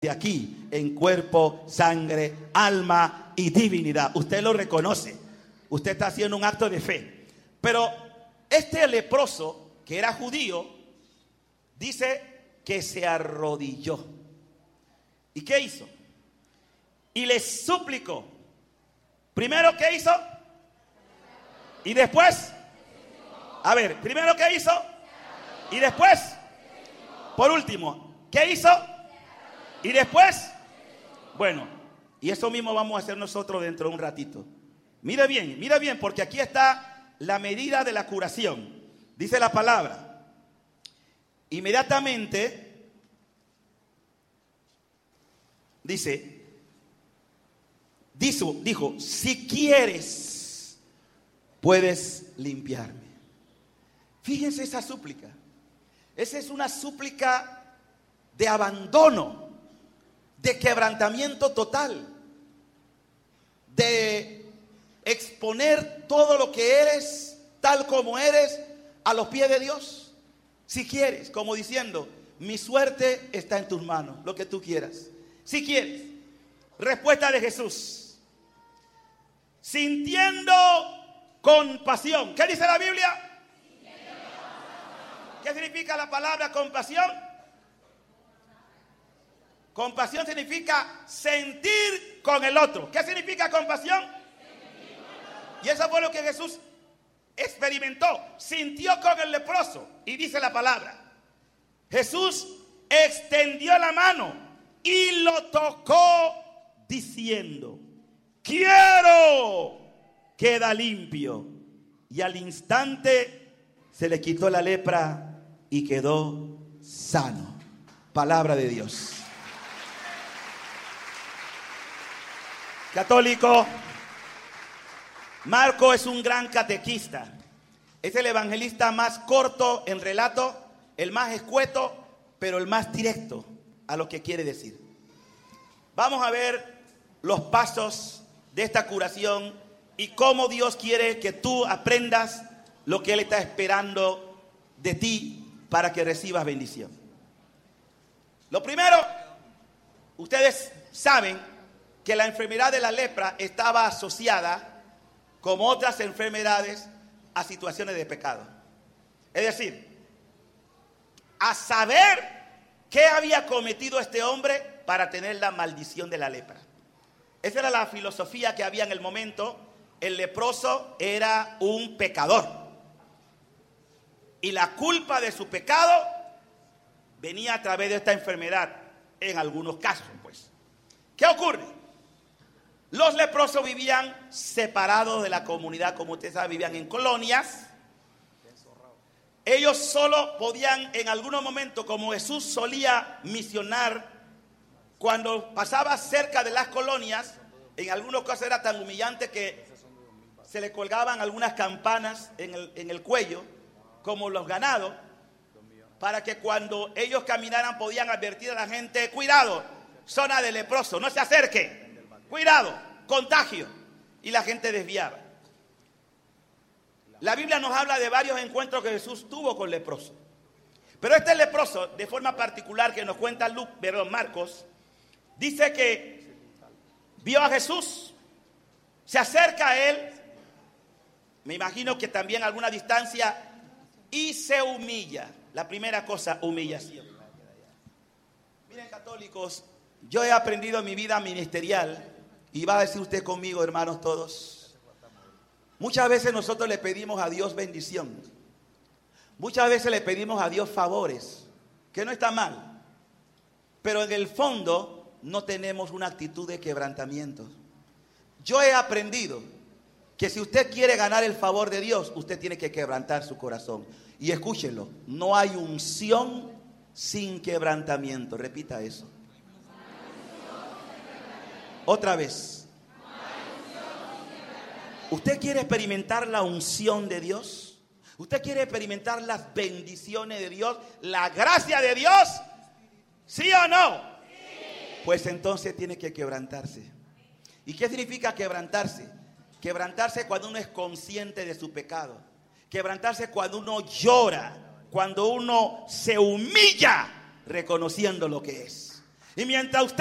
de aquí en cuerpo, sangre, alma y divinidad. Usted lo reconoce. Usted está haciendo un acto de fe. Pero este leproso, que era judío, dice que se arrodilló. ¿Y qué hizo? Y le suplicó. Primero, ¿qué hizo? Y después, a ver, primero, ¿qué hizo? Y después, por último, ¿qué hizo? Y después, bueno, y eso mismo vamos a hacer nosotros dentro de un ratito. Mira bien, porque aquí está la medida de la curación. Dice la palabra. Inmediatamente, dijo, si quieres, puedes limpiarme. Fíjense esa súplica. Esa es una súplica de abandono, de quebrantamiento total, de exponer todo lo que eres, tal como eres, a los pies de Dios. Si quieres, como diciendo, mi suerte está en tus manos, lo que tú quieras. Si quieres. Respuesta de Jesús. Sintiendo compasión. ¿Qué dice la Biblia? ¿Qué significa la palabra compasión? Compasión significa sentir con el otro. ¿Qué significa compasión? Y eso fue lo que Jesús experimentó. Sintió con el leproso. Y dice la palabra. Jesús extendió la mano y lo tocó diciendo, quiero, queda limpio. Y al instante se le quitó la lepra y quedó sano. Palabra de Dios. Católico, Marco es un gran catequista. Es el evangelista más corto en relato, el más escueto, pero el más directo a lo que quiere decir. Vamos a ver los pasos de esta curación y cómo Dios quiere que tú aprendas lo que Él está esperando de ti para que recibas bendición. Lo primero, ustedes saben que la enfermedad de la lepra estaba asociada, como otras enfermedades, a situaciones de pecado. Es decir, a saber qué había cometido este hombre para tener la maldición de la lepra. Esa era la filosofía que había en el momento. El leproso era un pecador. Y la culpa de su pecado venía a través de esta enfermedad, en algunos casos, pues. ¿Qué ocurre? Los leprosos vivían separados de la comunidad, como ustedes saben, vivían en colonias. Ellos solo podían en algunos momentos, como Jesús solía misionar, cuando pasaba cerca de las colonias, en algunos casos era tan humillante que se le colgaban algunas campanas en el cuello, como los ganados, para que cuando ellos caminaran podían advertir a la gente, cuidado, zona de leproso, no se acerque. Cuidado, contagio. Y la gente desviaba. La Biblia nos habla de varios encuentros que Jesús tuvo con leprosos. Pero este leproso, de forma particular, que nos cuenta Marcos, dice que vio a Jesús, se acerca a él, me imagino que también a alguna distancia, y se humilla. La primera cosa, humillación. Miren, católicos, yo he aprendido en mi vida ministerial, y va a decir usted conmigo, hermanos todos, muchas veces nosotros le pedimos a Dios bendición, muchas veces le pedimos a Dios favores, que no está mal, pero en el fondo no tenemos una actitud de quebrantamiento. Yo he aprendido que si usted quiere ganar el favor de Dios, usted tiene que quebrantar su corazón. Y escúchenlo, no hay unción sin quebrantamiento. Repita eso. Otra vez. ¿Usted quiere experimentar la unción de Dios? ¿Usted quiere experimentar las bendiciones de Dios? ¿La gracia de Dios? ¿Sí o no? Sí. Pues entonces tiene que quebrantarse. ¿Y qué significa quebrantarse? Quebrantarse cuando uno es consciente de su pecado. Quebrantarse cuando uno llora, cuando uno se humilla reconociendo lo que es. Y mientras usted